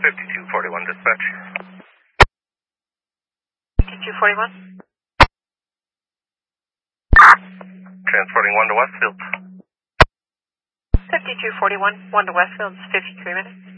5241 dispatch. 5241. Transporting 1 to Westfield. 5241, 1 to Westfield, 53 minutes.